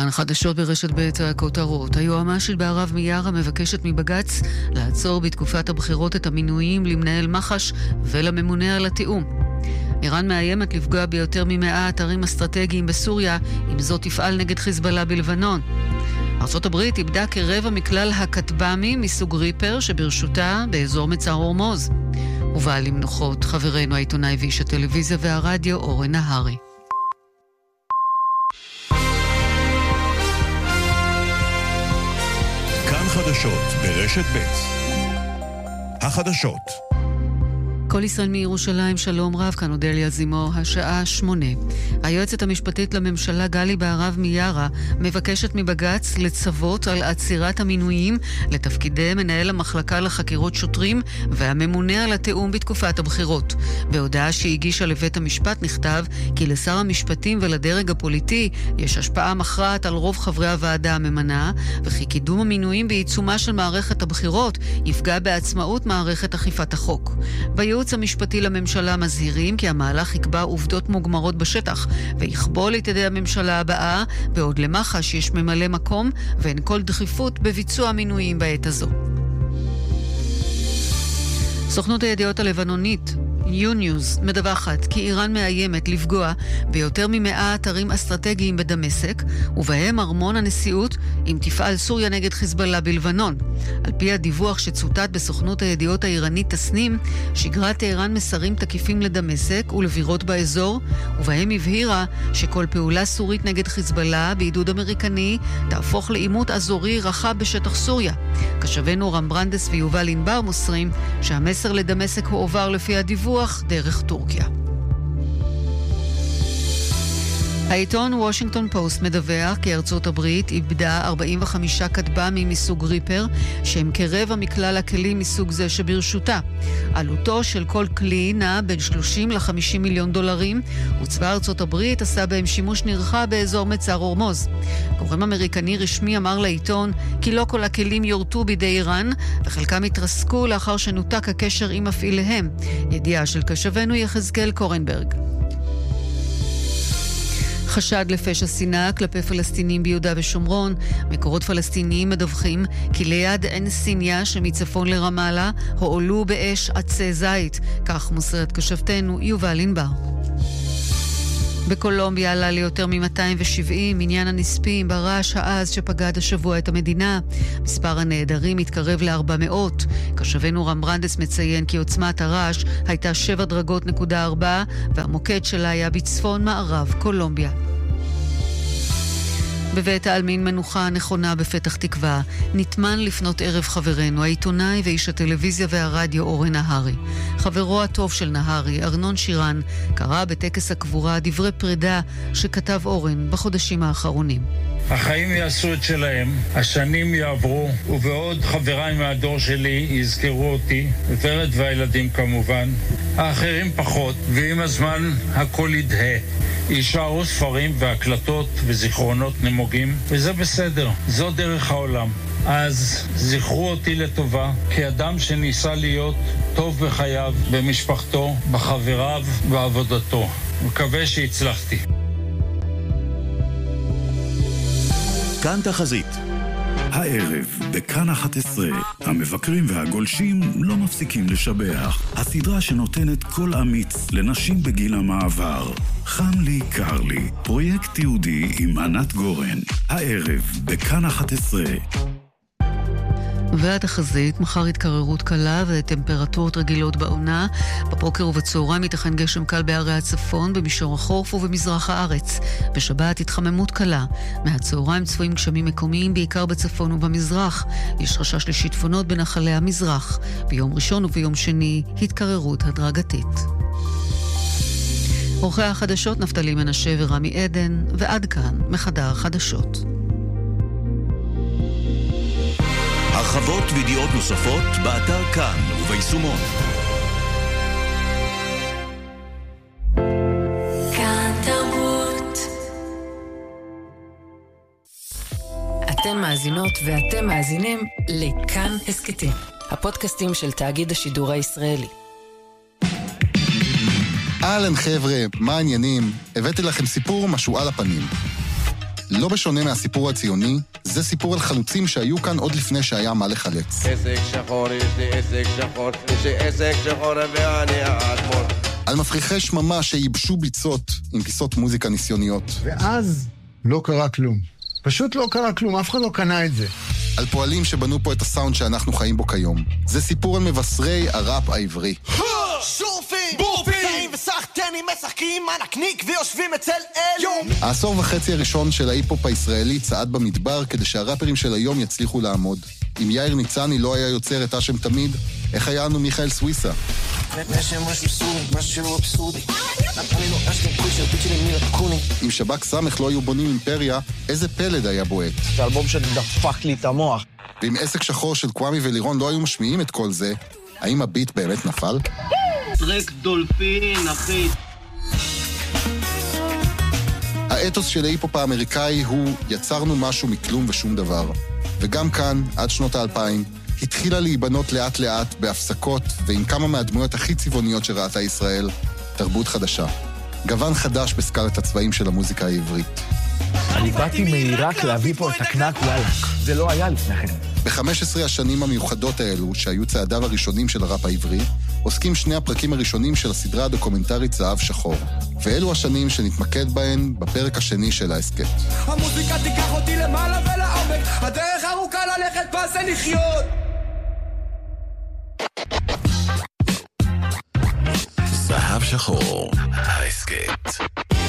כאן חדשות ברשת ב' הכותרות. היועמ"שית בערב מיארה מבקשת מבג"ץ לעצור בתקופת הבחירות את המינויים למנהל מח"ש ולממונה על התיאום. איראן מאיימת לפגוע ביותר מ100 אתרים אסטרטגיים בסוריה, אם זאת תפעל נגד חיזבאללה בלבנון. ארצות הברית איבדה כרבע מכלל הכטב"מים מסוג ריפר שברשותה באזור מצר הורמוז. ובא למנוחות חברנו העיתונאי ואיש הטלוויזיה והרדיו אורן נהרי. כאן חדשות ברשת ב' החדשות. כל ישראל מירושלים, שלום רב, כאן אודליה זימו, השעה 8. היועצת המשפטית לממשלה גלי בהרב מיארה מבקשת מבג"ץ לצוות על עצירת המינויים לתפקידי מנהל המחלקה לחקירות שוטרים והממונה על התיאום בתקופת הבחירות. בהודעה שהגישה לבית המשפט נכתב כי לשר המשפטים ולדרג הפוליטי יש השפעה מכרעת על רוב חברי הוועדה הממנה, וכי קידום המינויים בעיצומה של מערכת הבחירות יפגע בעצמאות מערכת אכיפת החוק. הייעוץ המשפטי לממשלה מזהירים כי המהלך יקבע עובדות מוגמרות בשטח ויכבול את ידי הממשלה הבאה, בעוד למח"ש יש ממלא מקום ואין כל דחיפות בביצוע מינויים בעת הזו. סוכנות הידיעות הלבנונית יוניוז מדווחת כי איראן מאיימת לפגוע ביותר מ100 אתרים אסטרטגיים בדמשק, ובהם ארמון הנשיאות, אם תפעל סוריה נגד חיזבאללה בלבנון. על פי הדיווח שצוטט בסוכנות הידיעות האיראנית תסנים, שגרה טהרן מסרים תקיפים לדמשק ולבירות באזור, ובהם הבהירה שכל פעולה סורית נגד חיזבאללה בעידוד אמריקני תהפוך לעימות אזורי רחב בשטח סוריה. קשבנו רם ברנדס ויובל ענבר מוסרים שהמסר לדמשק הועבר לפי הדיווח דרך טורקיה. העיתון וושינגטון פוסט מדווח כי ארצות הברית איבדה 45 כטב"מים מסוג ריפר, שהם כרבע מכלל הכלים מסוג זה שברשותה. עלותו של כל כלי נע בין 30 ל-50 מיליון דולרים, וצבא ארצות הברית עשה בהם שימוש נרחב באזור מצר הורמוז. גורם אמריקני רשמי אמר לעיתון כי לא כל הכלים יורטו בידי איראן, וחלקם התרסקו לאחר שנותק הקשר עם מפעיליהם. ידיעה של קשבנו יחזקאל קורנברג. חשד לפשע שנאה כלפי פלסטינים ביהודה ושומרון. מקורות פלסטיניים מדווחים כי ליד עין סיניה שמצפון לרמאללה הועלו באש עצי זית. כך מוסרת כשבתנו יובל ענבר. בקולומביה עלה ליותר מ-270 מניין הנספים ברעש העז שפגד השבוע את המדינה. מספר הנעדרים מתקרב ל-400. כשבנו רם ברנדס מציין כי עוצמת הרעש הייתה 7.4 והמוקד שלה היה בצפון מערב קולומביה. בבית העלמין מנוחה נכונה בפתח תקווה נטמן לפנות ערב חברנו העיתונאי ואיש הטלוויזיה והרדיו אורן נהרי. חברו הטוב של נהרי, ארנון שירן, קרא בטקס הקבורה דברי פרידה שכתב אורן בחודשים האחרונים. החיים יעשו את שלהם, השנים יעברו, ובעוד חבריי מהדור שלי יזכרו אותי, ורד והילדים כמובן, האחרים פחות, ועם הזמן הכל ידהה. יישארו ספרים והקלטות וזיכרונות נמוגים, וזה בסדר, זו דרך העולם. אז זכרו אותי לטובה, כאדם שניסה להיות טוב בחייו, במשפחתו, בחבריו, בעבודתו. מקווה שהצלחתי. כאן תחזית. הערב, בכאן 11, המבקרים והגולשים לא מפסיקים לשבח. הסדרה שנותנת קול אמיץ לנשים בגיל המעבר. חם לי, קר לי. פרויקט תיעודי עם ענת גורן. הערב, בכאן 11. והתחזית, מחר התקררות קלה וטמפרטורות רגילות בעונה. בבוקר ובצהריים ייתכן גשם קל בערי הצפון, במישור החורף ובמזרח הארץ. בשבת התחממות קלה. מהצהריים צפויים גשמים מקומיים, בעיקר בצפון ובמזרח. יש חשש לשיטפונות בנחלי המזרח. ביום ראשון וביום שני התקררות הדרגתית. עורכי החדשות נפתלי מנשה ורמי עדן, ועד כאן מחדר החדשות. הרחבות וידיעות נוספות באתר כאן וביישומון. כאן תרבות. אתם מאזינות ואתם מאזינים לכאן הסקטים, הפודקאסטים של תאגיד השידור הישראלי. אהלן חבר'ה, מה העניינים? הבאתי לכם סיפור משהו על הפנים. לא בשונה מהסיפור הציוני, זה סיפור על חלוצים שהיו כאן עוד לפני שהיה מה לחלץ. עסק שחור, יש לי עסק שחור, יש לי עסק שחור ואני האדמו"ר. על מפריחי שממה שייבשו ביצות עם פיסות מוזיקה ניסיוניות. ואז לא קרה כלום. פשוט לא קרה כלום, אף אחד לא קנה את זה. על פועלים שבנו פה את הסאונד שאנחנו חיים בו כיום. זה סיפור על מבשרי הראפ העברי. שורפים, בורפים וסחטנים משחקים מנקניק ויושבים אצל אלו. העשור וחצי הראשון של ההיפ-הופ הישראלי צעד במדבר כדי שהראפרים של היום יצליחו לעמוד. אם יאיר ניצני לא היה יוצר את השם תמיד, איך היה לנו מיכאל סוויסה? אם שבק סמך לא היו בונים אימפריה, איזה פלד היה בועט? זה אלבום שדפק לי את המוח. ואם עסק שחור של קוואמי ולירון לא היו משמיעים את כל זה, האם הביט באמת נפל? טרק דולפין, אחי. האתוס של ההיפ-הופ האמריקאי הוא יצרנו משהו מכלום ושום דבר. וגם כאן, עד שנות ה-2000, התחילה להיבנות לאט לאט בהפסקות ועם כמה מהדמויות הכי צבעוניות שראתה ישראל, תרבות חדשה. גוון חדש בסקלת הצבעים של המוזיקה העברית. אני באתי מעיראק להביא פה את הקנק וואלק. זה לא היה לפני כן. ב-15 השנים המיוחדות האלו, שהיו צעדיו הראשונים של הראפ העברי, עוסקים שני הפרקים הראשונים של הסדרה הדוקומנטרית זהב שחור. ואלו השנים שנתמקד בהן בפרק השני של ההסקט. המוזיקה תיקח אותי למעלה ולעומק, הדרך ארוכה ללכת בה זה לחיות. זהב שחור, ההסקט.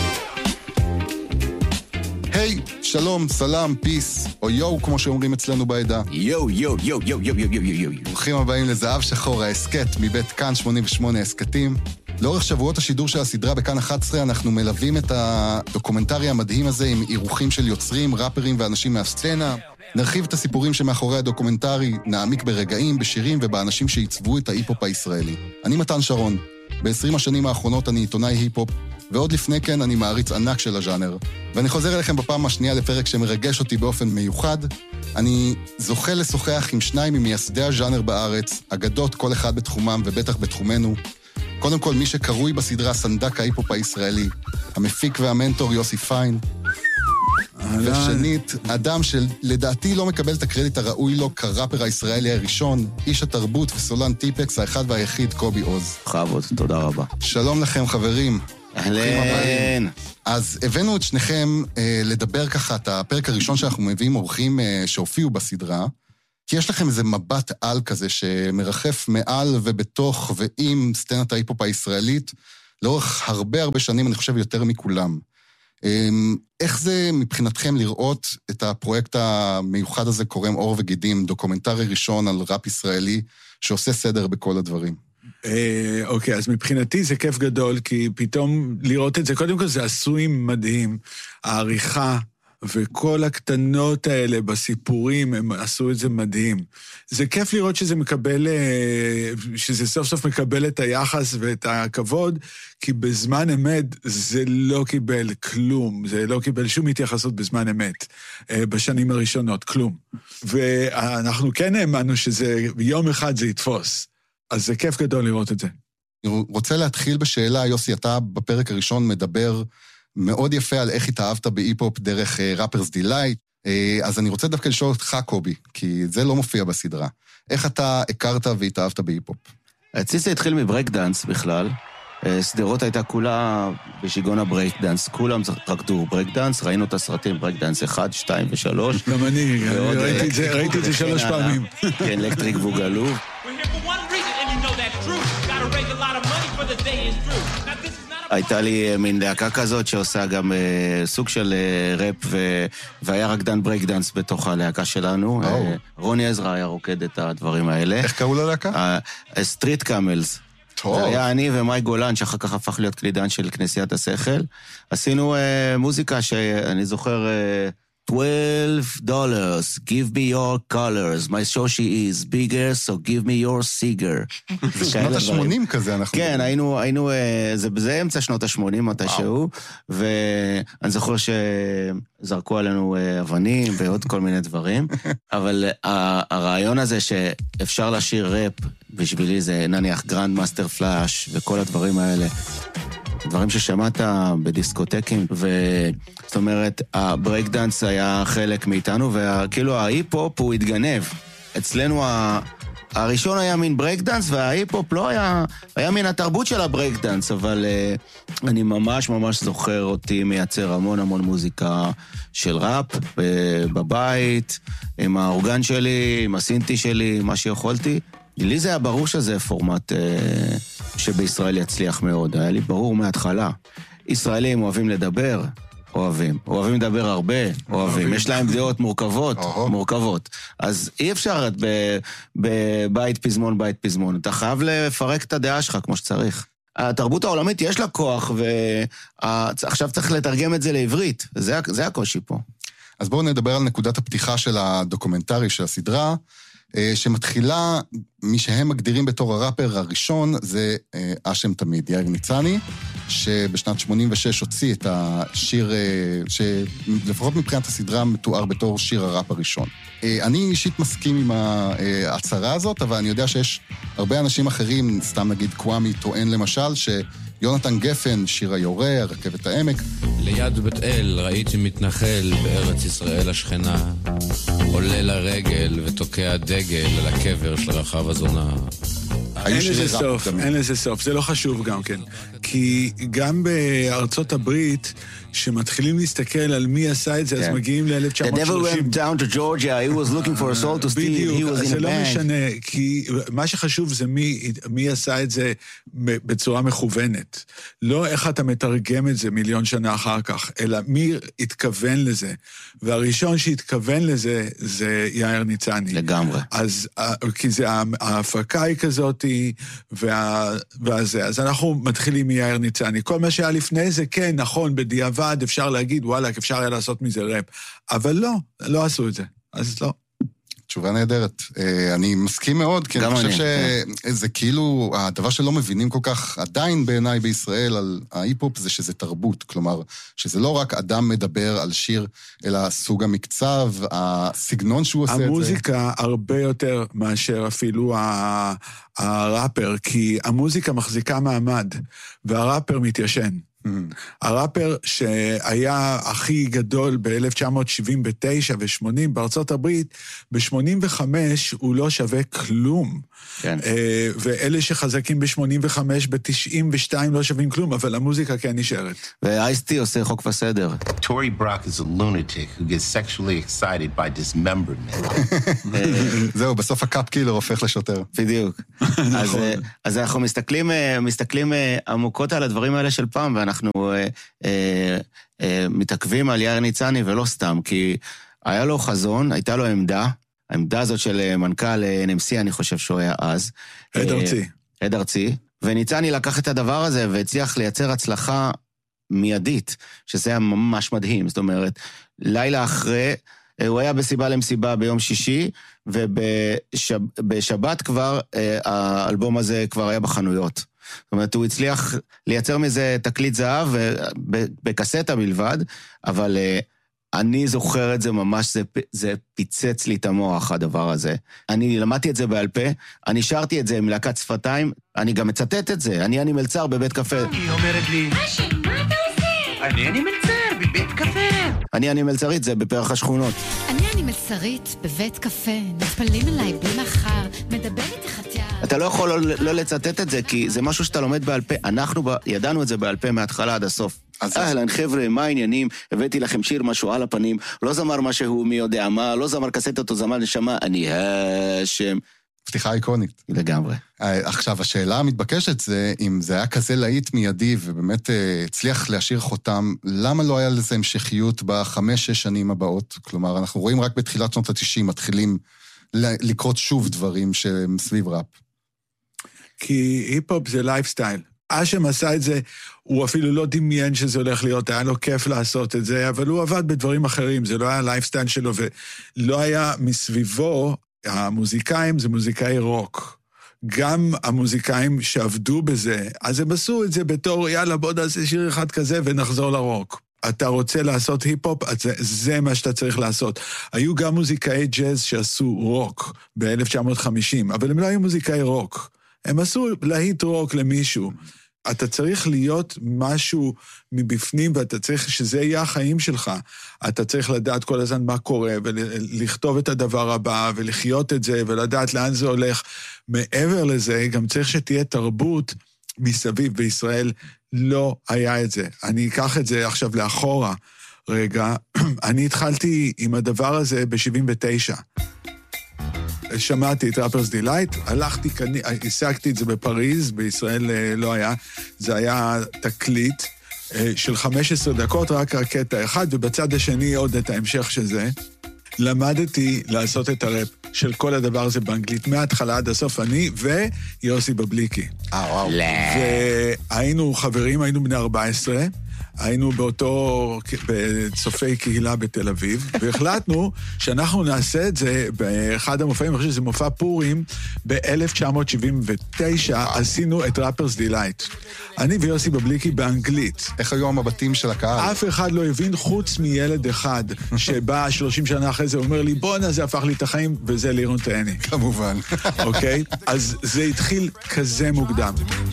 היי, שלום, סלם, פיס, או יו, כמו שאומרים אצלנו בעדה. יו, יו, יו, יו, יו, יו, יו, יו. ברוכים הבאים לזהב שחור, ההסקט, מבית כאן 88 הסקטים. לאורך שבועות השידור של הסדרה בכאן 11, אנחנו מלווים את הדוקומנטרי המדהים הזה עם אירוחים של יוצרים, ראפרים ואנשים מהסצנה. נרחיב את הסיפורים שמאחורי הדוקומנטרי, נעמיק ברגעים, בשירים ובאנשים שעיצבו את ההיפ-הופ הישראלי. אני מתן שרון. ב-20 השנים האחרונות אני עיתונאי היפ-הופ, ועוד לפני כן אני מעריץ ענק של הז'אנר. ואני חוזר אליכם בפעם השנייה לפרק שמרגש אותי באופן מיוחד. אני זוכה לשוחח עם שניים ממייסדי הז'אנר בארץ, אגדות כל אחד בתחומם ובטח בתחומנו. קודם כל, מי שקרוי בסדרה סנדק ההיפ-הופ הישראלי, המפיק והמנטור יוסי פיין. ושנית, אדם שלדעתי לא מקבל את הקרדיט הראוי לו כראפר הישראלי הראשון, איש התרבות וסולן טיפקס, האחד והיחיד, קובי עוז. חבוד, תודה רבה. שלום לכם, חברים. אהלן. אז הבאנו את שניכם לדבר ככה את הפרק הראשון שאנחנו מביאים אורחים שהופיעו בסדרה, כי יש לכם איזה מבט על כזה שמרחף מעל ובתוך ועם סצנת ההיפ-הופ הישראלית, לאורך הרבה שנים, אני חושב יותר מכולם. איך זה מבחינתכם לראות את הפרויקט המיוחד הזה קורם עור וגידים, דוקומנטרי ראשון על ראפ ישראלי, שעושה סדר בכל הדברים? אוקיי, אז מבחינתי זה כיף גדול, כי פתאום לראות את זה, קודם כל זה עשוי מדהים, העריכה וכל הקטנות האלה בסיפורים, הם עשו את זה מדהים. זה כיף לראות שזה מקבל, שזה סוף סוף מקבל את היחס ואת הכבוד, כי בזמן אמת זה לא קיבל כלום, זה לא קיבל שום התייחסות בזמן אמת, בשנים הראשונות, כלום. ואנחנו כן האמנו שזה, יום אחד זה יתפוס. אז זה כיף גדול לראות את זה. אני רוצה להתחיל בשאלה, יוסי, אתה בפרק הראשון מדבר מאוד יפה על איך התאהבת בהיפ-הופ דרך ראפרס דילייט, אז אני רוצה דווקא לשאול אותך, קובי, כי זה לא מופיע בסדרה. איך אתה הכרת והתאהבת בהיפ-הופ? אצלי התחיל מברייק דאנס בכלל. סדרות הייתה כולה בשיגון הברייק דאנס, כולם רקדו ברייק דאנס, ראינו את הסרטים ברייק דאנס 1, 2 ו-3. גם אני ראיתי את זה 3 פעמים. כן, אלקטריק בוגלו. הייתה לי מין להקה כזאת שעושה גם סוג של ראפ, והיה רקדן ברייק דאנס בתוך הלהקה שלנו. רוני עזרא היה רוקד את הדברים האלה. איך קראו ללהקה? סטריט קאמלס. זה היה אני ומאי גולן, שאחר כך הפך להיות קלידן של כנסיית השכל. עשינו מוזיקה שאני זוכר... $12, give me your colors, my shoshi is bigger, so give me your cigar. שנות ה-80 כזה אנחנו... כן, היינו, זה אמצע שנות ה-80 מתישהו, ואני זוכר שזרקו עלינו אבנים ועוד כל מיני דברים, אבל הרעיון הזה שאפשר לשיר ראפ, בשבילי זה נניח גרנד מאסטר פלאש וכל הדברים האלה, דברים ששמעת בדיסקוטקים, זאת אומרת, הברייק-דאנס היה חלק מאיתנו, וכאילו ההיפ-הופ הוא התגנב. אצלנו הראשון היה מין ברייק-דאנס, וההיפ-הופ לא היה מין התרבות של הברייק-דאנס, אבל אני ממש ממש זוכר אותי מייצר המון המון מוזיקה של ראפ בבית, עם האורגן שלי, עם הסינטי שלי, מה שיכולתי. לי זה היה ברור שזה פורמט שבישראל יצליח מאוד, היה לי ברור מההתחלה. ישראלים אוהבים לדבר, אוהבים לדבר הרבה, אוהבים. יש להם דעות מורכבות. אז אי אפשר בבית פזמון. אתה חייב לפרק את הדעה שלך כמו שצריך. התרבות העולמית יש לה כוח, ועכשיו צריך לתרגם את זה לעברית. זה הקושי פה. אז בואו נדבר על נקודת הפתיחה של הדוקומנטרי של הסדרה, שמתחילה, מי שהם מגדירים בתור הראפר הראשון, זה אשם תמיד, יאיר ניצני, שבשנת 86 הוציא את השיר, שלפחות מבחינת הסדרה מתואר בתור שיר הראפ הראשון. אני אישית מסכים עם ההצהרה הזאת, אבל אני יודע שיש הרבה אנשים אחרים, סתם נגיד קוואמי טוען למשל, שיונתן גפן, שיר היורה, הרכבת העמק. ליד בית אל ראיתי מתנחל בארץ ישראל השכנה, עולה לרגל ותוקע דגל על הקבר של רחב הזונה. אין לזה סוף, זה לא חשוב גם כן. כי גם בארצות הברית, שמתחילים להסתכל על מי עשה את זה, אז מגיעים ל-1930. The devil went down to Georgia, he was looking for a soul to steal, he was in a band. זה לא משנה, כי מה שחשוב זה מי עשה את זה בצורה מכוונת. לא איך אתה מתרגם את זה מיליון שנה אחר כך, אלא מי התכוון לזה. והראשון שהתכוון לזה, זה יאיר ניצני. לגמרי. אז, כי זה, ההפקה היא כזאת, אז אנחנו מתחילים מיאיר ניצני. כל מה שהיה לפני זה, כן, נכון, בדיעבד אפשר להגיד, וואלה, אפשר היה לעשות מזה ראפ. אבל לא עשו את זה. אז לא. תשובה נהדרת. אני מסכים מאוד, כי אני חושב שזה כאילו, הדבר שלא מבינים כל כך עדיין בעיניי בישראל על ההיפ-הופ זה שזה תרבות. כלומר, שזה לא רק אדם מדבר על שיר, אלא סוג המקצב, הסגנון שהוא עושה את זה. המוזיקה הרבה יותר מאשר אפילו הראפר, כי המוזיקה מחזיקה מעמד, והראפר מתיישן. הראפר שהיה הכי גדול ב-1979 ו-80 בארצות הברית, ב-85 הוא לא שווה כלום. כן. ואלה שחזקים ב-85, ב-92 לא שווים כלום, אבל המוזיקה כן נשארת. ואייסטי עושה חוק וסדר. Tory Brock is a lunatic who gets sexually excited by dismemberment. זהו, בסוף הקאפ קילר הופך לשוטר. בדיוק. אז אנחנו מסתכלים עמוקות על הדברים האלה של פעם, ואנחנו מתעכבים על יאיר ניצני, ולא סתם, כי היה לו חזון, הייתה לו העמדה הזאת של מנכ"ל NMC, אני חושב שהוא היה אז. עד ארצי. וניצני לקח את הדבר הזה, והצליח לייצר הצלחה מיידית, שזה היה ממש מדהים. זאת אומרת, לילה אחרי, הוא היה בסיבה למסיבה ביום שישי, ובשבת כבר, האלבום הזה כבר היה בחנויות. זאת אומרת, הוא הצליח לייצר מזה תקליט זהב, בקסטה בלבד, אבל אני זוכר את זה ממש, זה פיצץ לי את המוח, הדבר הזה. אני למדתי את זה בעל פה, אני שרתי את זה עם להקת שפתיים, אני גם מצטט את זה, אני מלצר בבית קפה. היא אומרת לי, אשי, מה אתה עושה? אני מלצר בבית קפה. אני מלצרית, זה בפרח השכונות. אני מלצרית בבית קפה, נטפלים אליי בלי מחר, מדבר איתי חתיה. אתה לא יכול לא לצטט את זה, כי זה משהו שאתה לומד בעל פה, אנחנו ידענו את זה בעל פה מההתחלה עד הסוף. אהלן חבר'ה, מה העניינים? הבאתי לכם שיר משהו על הפנים, לא זמר משהו מי יודע מה, לא זמר קסטות או זמר נשמה, אני השם. פתיחה איקונית. לגמרי. עכשיו, השאלה המתבקשת זה, אם זה היה כזה להיט מיידי, ובאמת הצליח להשאיר חותם, למה לא היה לזה המשכיות ב5-6 שנים הבאות? כלומר, אנחנו רואים רק בתחילת שנות ה-90, מתחילים לקרות שוב דברים סביב ראפ. כי היפ-הופ זה לייפסטייל. אשם עשה את זה, הוא אפילו לא דמיין שזה הולך להיות, היה לו כיף לעשות את זה, אבל הוא עבד בדברים אחרים, זה לא היה לייפסטייל שלו, ולא היה מסביבו, המוזיקאים זה מוזיקאי רוק. גם המוזיקאים שעבדו בזה, אז הם עשו את זה בתור, יאללה בוא נעשה שיר אחד כזה ונחזור לרוק. אתה רוצה לעשות היפ-הופ, זה מה שאתה צריך לעשות. היו גם מוזיקאי ג'אז שעשו רוק ב-1950, אבל הם לא היו מוזיקאי רוק. הם עשו להיט רוק למישהו. אתה צריך להיות משהו מבפנים, ואתה צריך שזה יהיה החיים שלך. אתה צריך לדעת כל הזמן מה קורה, ולכתוב את הדבר הבא, ולחיות את זה, ולדעת לאן זה הולך. מעבר לזה, גם צריך שתהיה תרבות מסביב. בישראל לא היה את זה. אני אקח את זה עכשיו לאחורה. רגע, אני התחלתי עם הדבר הזה ב-79. שמעתי את ראפרס דילייט, הלכתי, השגתי את זה בפריז, בישראל לא היה, זה היה תקליט של 15 דקות, רק הקטע אחד, ובצד השני עוד את ההמשך של זה. למדתי לעשות את הראפ של כל הדבר הזה באנגלית, מההתחלה עד הסוף, אני ויוסי בבליקי. וואו. והיינו חברים, היינו בני 14, היינו בצופי קהילה בתל אביב, והחלטנו שאנחנו נעשה את זה באחד המופעים, אני חושב שזה מופע פורים, ב-1979 עשינו את ראפרס דילייט. אני ויוסי בבליקי באנגלית. איך היו המבטים של הקהל? אף אחד לא הבין חוץ מילד אחד, שבא 30 שנה אחרי זה, הוא אומר לי, בואנה, זה הפך לי את החיים, וזה לירון טעני. כמובן. אוקיי? אז זה התחיל כזה מוקדם.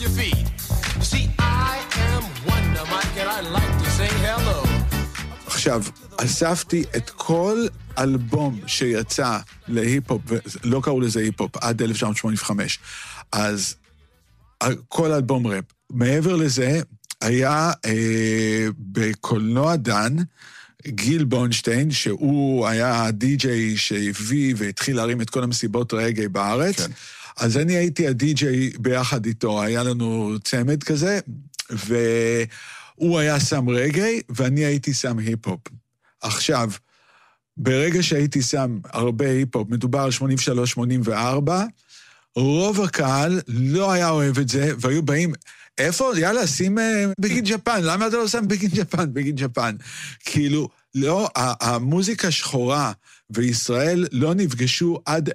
עכשיו, אספתי את כל אלבום שיצא להיפ-הופ, לא קראו לזה היפ-הופ, עד 1985, אז כל אלבום ראפ. מעבר לזה, היה בקולנוע דן, גיל בונשטיין, שהוא היה די-ג'יי שהביא והתחיל להרים את כל המסיבות רגעי בארץ, כן. אז אני הייתי הדי-ג'יי ביחד איתו, היה לנו צמד כזה, והוא היה שם רגעי, ואני הייתי שם היפ-הופ. עכשיו, ברגע שהייתי שם הרבה היפ-הופ, מדובר על 83-84, רוב הקהל לא היה אוהב את זה, והיו באים, איפה? יאללה, שים בגין ג'פן, למה אתה לא שם בגין ג'פן? בגין ג'פן. כאילו, לא, המוזיקה שחורה וישראל לא נפגשו עד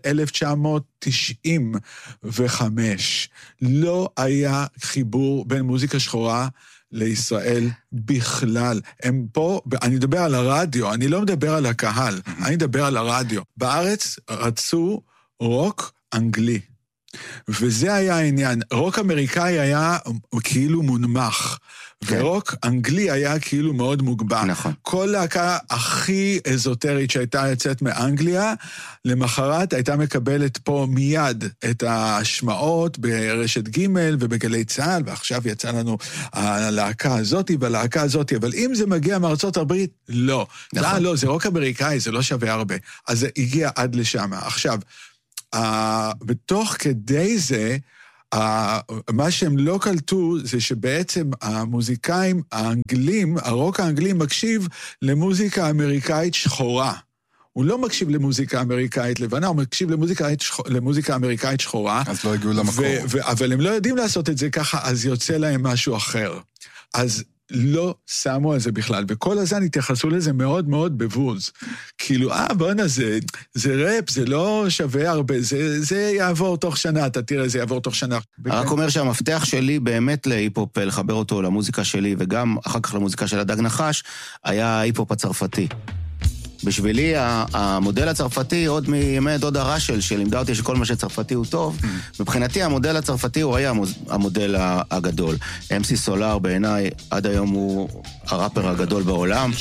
1995. לא היה חיבור בין מוזיקה שחורה לישראל בכלל. הם פה, אני מדבר על הרדיו, אני לא מדבר על הקהל, אני מדבר על הרדיו. בארץ רצו רוק אנגלי. וזה היה העניין. רוק אמריקאי היה כאילו מונמך, ורוק אנגלי היה כאילו מאוד מוגבל. נכון. כל להקה הכי אזוטרית שהייתה יוצאת מאנגליה, למחרת הייתה מקבלת פה מיד את השמעות ברשת ג' ובגלי צהל, ועכשיו יצא לנו הלהקה הזאת והלהקה הזאת, אבל אם זה מגיע מארצות הברית, לא. נכון. לא, זה רוק אמריקאי, זה לא שווה הרבה. אז זה הגיע עד לשם. עכשיו, בתוך כדי זה, מה שהם לא קלטו זה שבעצם המוזיקאים האנגלים, הרוק האנגלי מקשיב למוזיקה אמריקאית שחורה. הוא לא מקשיב למוזיקה אמריקאית לבנה, הוא מקשיב למוזיקה אמריקאית שחורה. אז לא הגיעו למקור. אבל הם לא יודעים לעשות את זה ככה, אז יוצא להם משהו אחר. אז לא שמו על זה בכלל, וכל הזמן התייחסו לזה מאוד מאוד בבוז. כאילו, בוא'נה, זה ראפ, זה לא שווה הרבה, זה יעבור תוך שנה, אתה תראה, זה יעבור תוך שנה. רק אומר שהמפתח שלי באמת להיפ-הופ, לחבר אותו למוזיקה שלי, וגם אחר כך למוזיקה של הדג נחש, היה ההיפ-הופ הצרפתי. בשבילי, המודל הצרפתי, עוד מימי דודה ראשל, שלימדה אותי שכל מה שצרפתי הוא טוב, מבחינתי המודל הצרפתי הוא היה המודל הגדול. MC סולר בעיניי, עד היום הוא הראפר הגדול בעולם.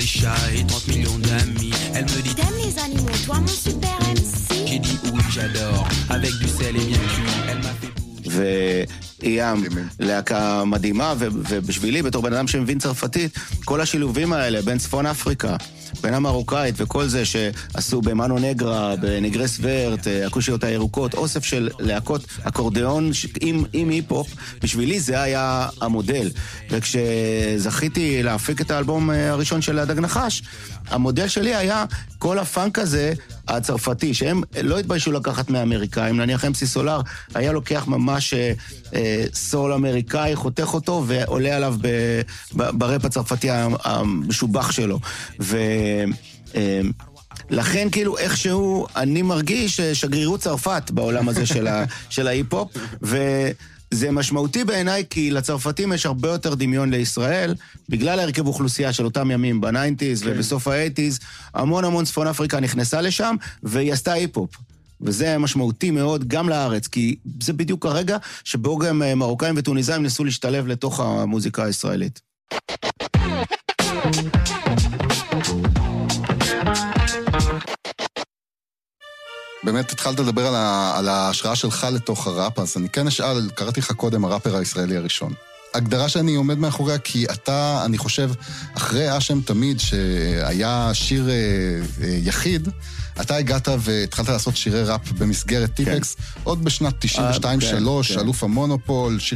והיא להקה מדהימה, ובשבילי, בתור בן אדם שמבין צרפתית, כל השילובים האלה בין צפון אפריקה, בין המרוקאית וכל זה שעשו במאנו נגרה, בנגרס ורט, הקושיות הירוקות, אוסף של להקות אקורדיאון עם היפ-הופ, בשבילי זה היה המודל. וכשזכיתי להפיק את האלבום הראשון של הדג נחש, המודל שלי היה כל הפאנק הזה הצרפתי, שהם לא התביישו לקחת מהאמריקאים, נניח MC סולר היה לוקח ממש סול אמריקאי, חותך אותו ועולה עליו בראפ הצרפתי המשובח שלו. לכן כאילו איכשהו אני מרגיש שגרירות צרפת בעולם הזה של ההיפ-הופ, זה משמעותי בעיניי כי לצרפתים יש הרבה יותר דמיון לישראל, בגלל ההרכב אוכלוסייה של אותם ימים ב-90s ובסוף ה-80s, המון צפון אפריקה נכנסה לשם והיא עשתה היפ-הופ. וזה משמעותי מאוד גם לארץ, כי זה בדיוק הרגע שבו גם מרוקאים וטוניסאים ניסו להשתלב לתוך המוזיקה הישראלית. באמת התחלת לדבר על ההשראה שלך לתוך הראפ, אז אני כן אשאל, קראתי לך קודם הראפר הישראלי הראשון. הגדרה שאני עומד מאחוריה, כי אתה, אני חושב, אחרי אשם תמיד, שהיה שיר יחיד, אתה הגעת והתחלת לעשות שירי ראפ במסגרת טיפקס, עוד בשנת 92-3, אלוף המונופול,